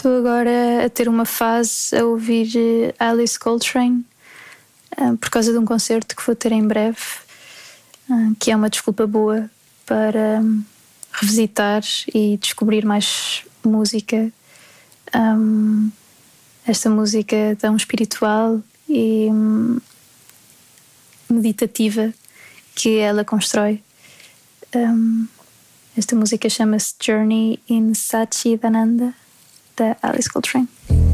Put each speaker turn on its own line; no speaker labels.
Estou agora a ter uma fase a ouvir Alice Coltrane, por causa de um concerto que vou ter em breve, que é uma desculpa boa para revisitar e descobrir mais música. Esta música tão espiritual e meditativa que ela constrói. Esta música chama-se Journey in Satchidananda, da Alice Coltrane.